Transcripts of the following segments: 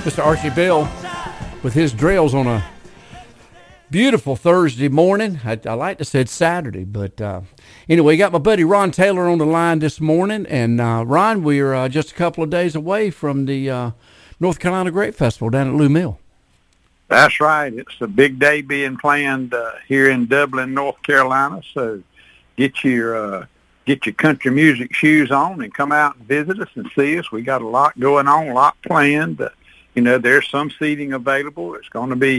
Mr. Archie Bell with his drills on a beautiful Thursday morning. I like to say it's Saturday, but anyway, got my buddy Ron Taylor on the line this morning. And Ron, we're just a couple of days away from the North Carolina Grape Festival down at Lou Mill. That's right. It's a big day being planned here in Dublin, North Carolina. So get your country music shoes on and come out and visit us and see us. We got a lot going on, a lot planned. There's some seating available. It's going to be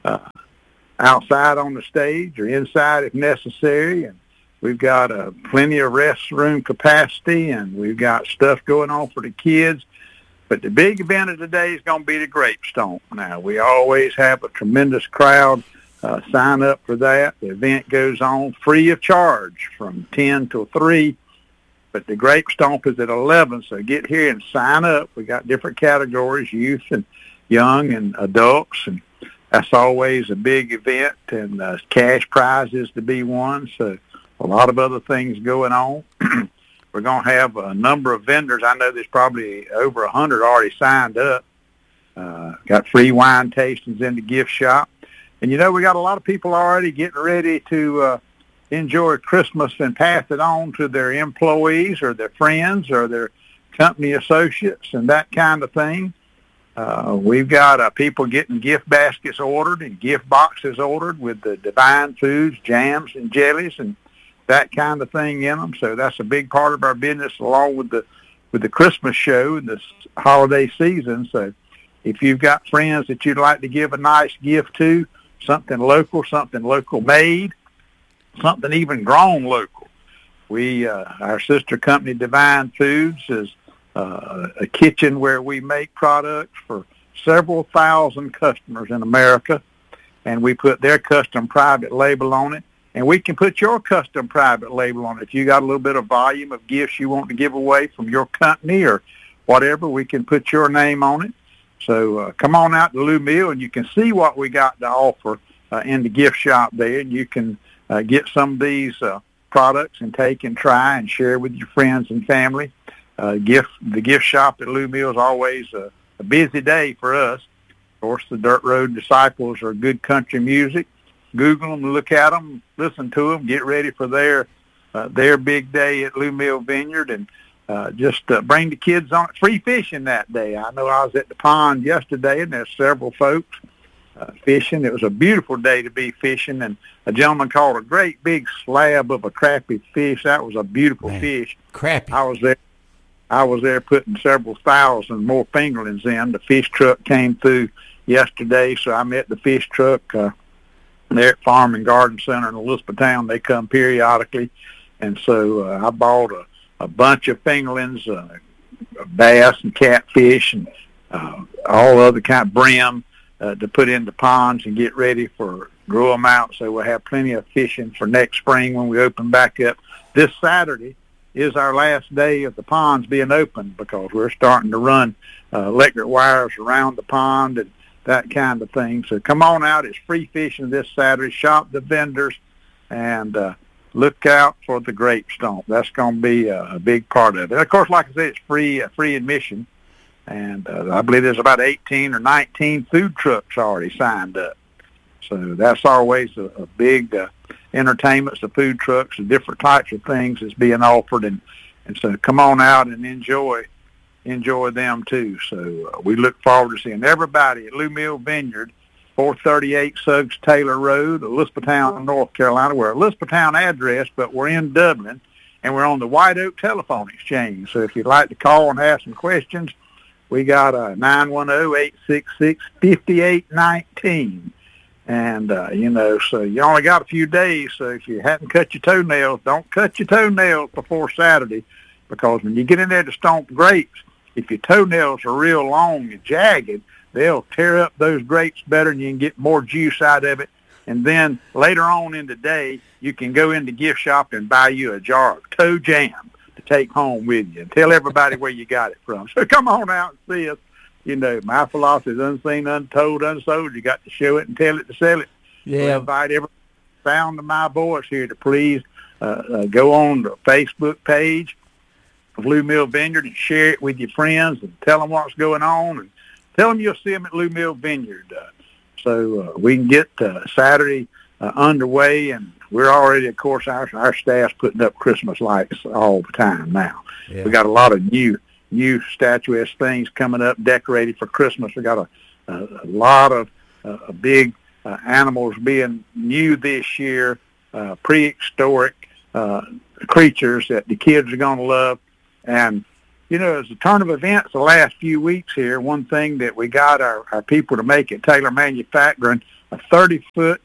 outside on the stage or inside if necessary. And we've got plenty of restroom capacity, and we've got stuff going on for the kids. But the big event of the day is going to be the Grape Stomp. Now, we always have a tremendous crowd sign up for that. The event goes on free of charge from 10 till 3. But the Grape Stomp is at 11, so get here and sign up. We got different categories, youth and young and adults, and that's always a big event, and cash prizes to be won, so a lot of other things going on. We're going to have a number of vendors. I know there's probably over 100 already signed up. Got free wine tastings in the gift shop. And, we got a lot of people already getting ready to enjoy Christmas and pass it on to their employees or their friends or their company associates and that kind of thing. We've got people getting gift baskets ordered and gift boxes ordered with the Divine Foods, jams, and jellies and that kind of thing in them. So that's a big part of our business, along with the Christmas show and the holiday season. So if you've got friends that you'd like to give a nice gift to, something local made, something even grown local, our sister company Divine Foods is a kitchen where we make products for several thousand customers in America, and we put their custom private label on it. And we can put your custom private label on it. If you got a little bit of volume of gifts you want to give away from your company or whatever, we can put your name on it. So come on out to Lou Mill, and you can see what we got to offer in the gift shop there. And you can get some of these products and take and try and share with your friends and family. The gift shop at Lou Mill is always a busy day for us. Of course, the Dirt Road Disciples are good country music. Google them, look at them, listen to them, get ready for their big day at Lou Mill Vineyard, and just bring the kids on it. Free fishing that day. I know I was at the pond yesterday, and there's several folks fishing. It was a beautiful day to be fishing, and a gentleman caught a great big slab of a crappie fish. That was a beautiful fish. Crappie. I was there putting several thousand more fingerlings in. The fish truck came through yesterday, so I met the fish truck there at Farm and Garden Center in Elizabethtown. They come periodically, and so I bought a bunch of fingerlings, bass and catfish, and all other kind of brim to put in the ponds and get ready for grow them out. So we'll have plenty of fishing for next spring when we open back up. This Saturday is our last day of the ponds being open, because we're starting to run electric wires around the pond and that kind of thing. So come on out. It's free fishing this Saturday. Shop the vendors and look out for the Grape Stomp. That's going to be a big part of it. Of course, like I said, it's free admission. And I believe there's about 18 or 19 food trucks already signed up. So that's always a big entertainment, the food trucks, the different types of things that's being offered. And so come on out and enjoy them too. So we look forward to seeing everybody at Lou Mill Vineyard, 438 Suggs Taylor Road, Elizabethtown, North Carolina. We're a Elizabethtown address, but we're in Dublin, and we're on the White Oak Telephone Exchange. So if you'd like to call and ask some questions, we got 910-866-5819. And, so you only got a few days, so if you hadn't cut your toenails, don't cut your toenails before Saturday, because when you get in there to stomp grapes, if your toenails are real long and jagged, they'll tear up those grapes better, and you can get more juice out of it. And then later on in the day, you can go in the gift shop and buy you a jar of toe jam to take home with you and tell everybody where you got it from. So come on out and see us. My philosophy is unseen, untold, unsold. You got to show it and tell it to sell it. Yeah. So I invite every sound of my voice here to please go on the Facebook page of Lou Mill Vineyard and share it with your friends and tell them what's going on, and tell them you'll see them at Lou Mill Vineyard. So we can get Saturday underway, and we're already, of course, our staff's putting up Christmas lights all the time now. Yeah. We got a lot of new statuesque things coming up, decorated for Christmas. We got a lot of big animals being new this year, prehistoric creatures that the kids are going to love. And, you know, as a turn of events the last few weeks here, one thing that we got our people to make at Taylor Manufacturing, a 30-foot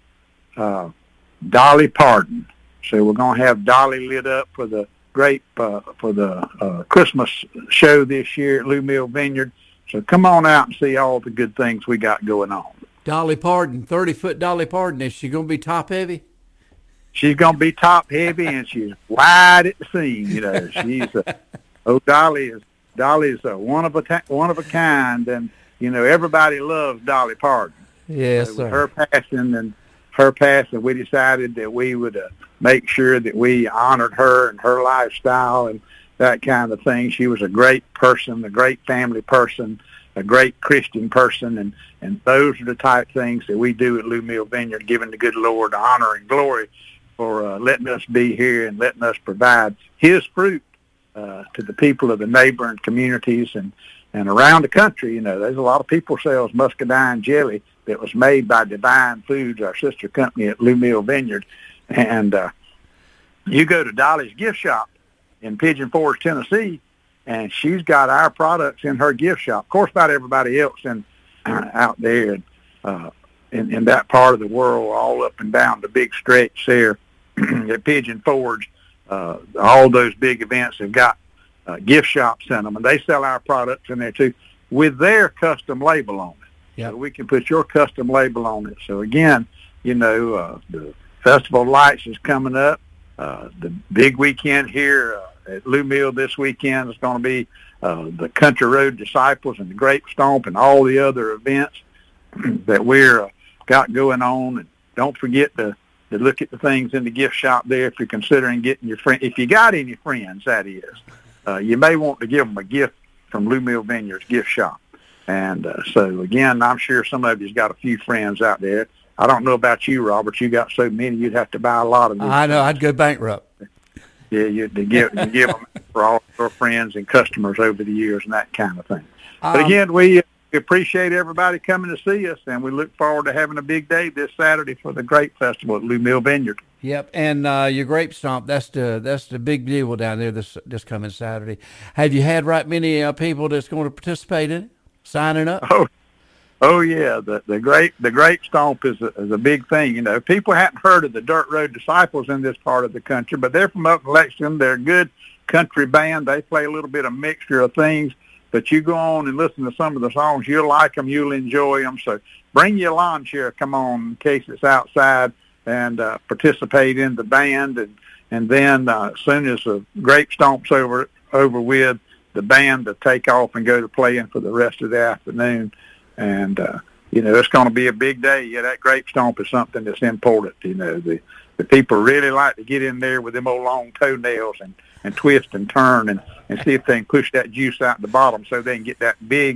Dolly Parton. So we're going to have Dolly lit up for the Christmas show this year at Lou Mill Vineyard. So come on out and see all the good things we got going on. Dolly Parton, 30-foot Dolly Parton. Is she going to be top heavy? She's going to be top heavy, and she's wide at the seam. You know, she's Dolly's one of a kind, and you know everybody loves Dolly Parton. Yes, sir. Her passion, we decided that we would make sure that we honored her and her lifestyle and that kind of thing. She was a great person, a great family person, a great Christian person, and those are the type things that we do at Lou Mill Vineyard, giving the good Lord honor and glory for letting us be here and letting us provide His fruit to the people of the neighboring communities and around the country. You know, there's a lot of people sells muscadine jelly that was made by Divine Foods, our sister company at Lou Mill Vineyard. And you go to Dolly's gift shop in Pigeon Forge, Tennessee, and she's got our products in her gift shop. Of course, about everybody else out there in that part of the world, all up and down the big stretch there at Pigeon Forge. All those big events have got gift shops in them, and they sell our products in there too with their custom label on it. Yep. So we can put your custom label on it. So again, you know, the Festival of Lights is coming up. The big weekend here at Lou Mill this weekend is going to be the Country Road Disciples and the Grape Stomp and all the other events that we're got going on. And don't forget to look at the things in the gift shop there if you're considering getting your friend. If you got any friends, that is, you may want to give them a gift from Lou Mill Vineyard's gift shop. And so, again, I'm sure some of you's got a few friends out there. I don't know about you, Robert. You got so many, you'd have to buy a lot of them. I know. I'd go bankrupt. Yeah, you give them for all your friends and customers over the years and that kind of thing. But, again, we appreciate everybody coming to see us, and we look forward to having a big day this Saturday for the Grape Festival at Lou Mill Vineyard. Yep, and your Grape Stomp, that's the big deal down there this coming Saturday. Have you had right many people that's going to participate in it? Signing up? Oh yeah. The Grape Stomp is a big thing. You know, people hadn't heard of the Dirt Road Disciples in this part of the country, but they're from up in Lexington. They're a good country band. They play a little bit of mixture of things, but you go on and listen to some of the songs, you'll like them, you'll enjoy them. So bring your lawn chair, come on, in case it's outside, and participate in the band. And then as soon as the Grape Stomp's over with, the band to take off and go to playing for the rest of the afternoon. And, you know, it's going to be a big day. Yeah, that Grape Stomp is something that's important. You know, the people really like to get in there with them old long toenails and twist and turn and see if they can push that juice out the bottom so they can get that big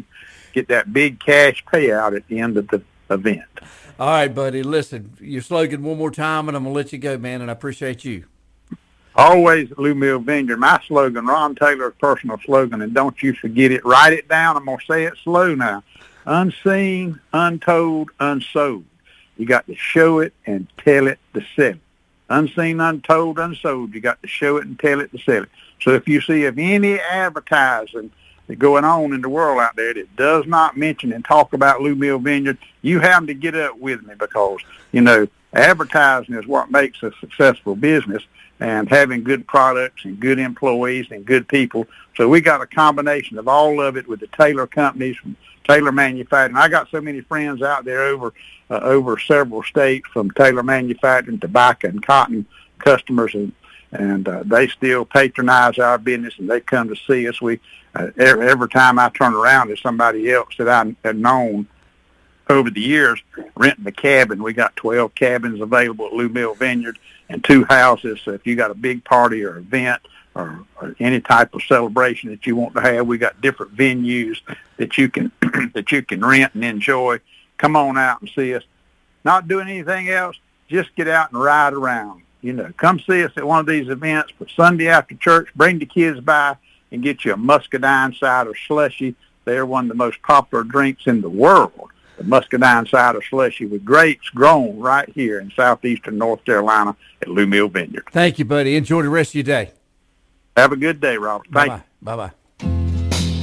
cash payout at the end of the event. All right, buddy. Listen, your slogan one more time, and I'm going to let you go, man, and I appreciate you. Always at Lou Mill Vineyard. My slogan, Ron Taylor's personal slogan, and don't you forget it. Write it down. I'm going to say it slow now. Unseen, untold, unsold. You got to show it and tell it to sell it. Unseen, untold, unsold. You got to show it and tell it to sell it. So if you see of any advertising going on in the world out there that does not mention and talk about Lou Mill Vineyard, you have to get up with me because, you know, advertising is what makes a successful business, and having good products and good employees and good people. So we got a combination of all of it with the Taylor companies from Taylor Manufacturing. I got so many friends out there over several states from Taylor Manufacturing, tobacco and cotton customers, and they still patronize our business, and they come to see us. We every time I turn around, there's somebody else that I have known over the years renting a cabin. We got 12 cabins available at Lou Mill Vineyard and 2 houses. So if you got a big party or event or any type of celebration that you want to have, we got different venues that you can that you can rent and enjoy. Come on out and see us. Not doing anything else, just get out and ride around. Come see us at one of these events. But Sunday after church, bring the kids by and get you a muscadine cider slushy. They're one of the most popular drinks in the world, the muscadine cider slushy with grapes grown right here in southeastern North Carolina at Lou Mill Vineyard. Thank you, buddy. Enjoy the rest of your day. Have a good day, Robert. Thank you. Bye-bye. Bye-bye.